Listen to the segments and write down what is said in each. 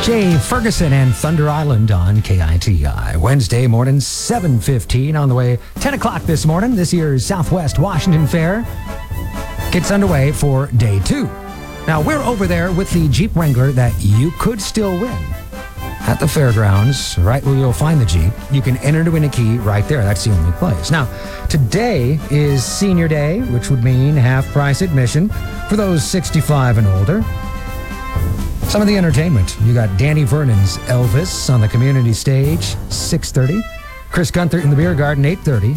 Jay Ferguson and Thunder Island on KITI. Wednesday morning, 7:15 on the way. 10 o'clock this morning. This year's Southwest Washington Fair gets underway for day 2. Now, we're over there with the Jeep Wrangler that you could still win at the fairgrounds, right where you'll find the Jeep. You can enter to win a key right there. That's the only place. Now, today is Senior Day, which would mean half-price admission for those 65 and older. Some of the entertainment. You got Danny Vernon's Elvis on the community stage, 6:30. Chris Gunther in the Beer Garden, 8:30.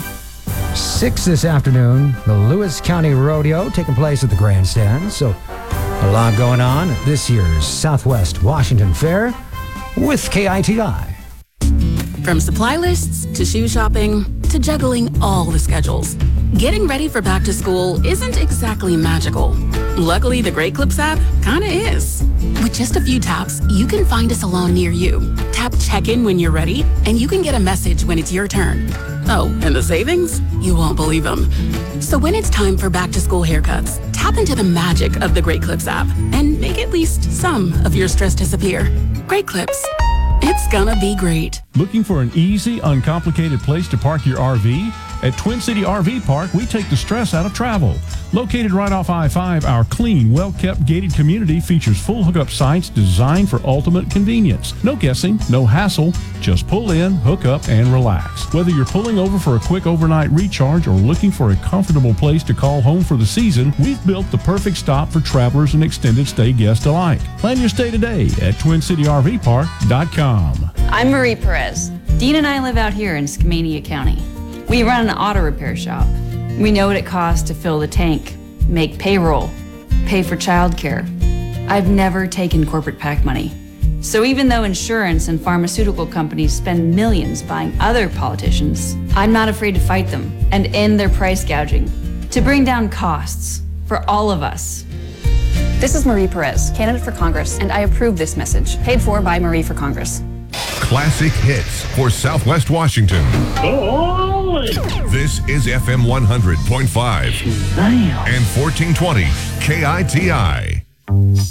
6 this afternoon, the Lewis County Rodeo taking place at the grandstand. So a lot going on at this year's Southwest Washington Fair with KITI. From supply lists to shoe shopping to juggling all the schedules, getting ready for back to school isn't exactly magical. Luckily, the Great Clips app kinda is. With just a few taps, you can find a salon near you. Tap check-in when you're ready, and you can get a message when it's your turn. Oh, and the savings? You won't believe them. So when it's time for back-to-school haircuts, tap into the magic of the Great Clips app and make at least some of your stress disappear. Great Clips. It's gonna be great. Looking for an easy, uncomplicated place to park your RV? At Twin City RV Park, we take the stress out of travel. Located right off I-5, our clean, well-kept gated community features full hookup sites designed for ultimate convenience. No guessing, no hassle, just pull in, hook up, and relax. Whether you're pulling over for a quick overnight recharge or looking for a comfortable place to call home for the season, we've built the perfect stop for travelers and extended stay guests alike. Plan your stay today at TwinCityRVPark.com. I'm Marie Perez. Dean and I live out here in Skamania County. We run an auto repair shop. We know what it costs to fill the tank, make payroll, pay for childcare. I've never taken corporate PAC money. So even though insurance and pharmaceutical companies spend millions buying other politicians, I'm not afraid to fight them and end their price gouging to bring down costs for all of us. This is Marie Perez, candidate for Congress, and I approve this message. Paid for by Marie for Congress. Classic hits for Southwest Washington. This is FM 100.5 and 1420 KITI.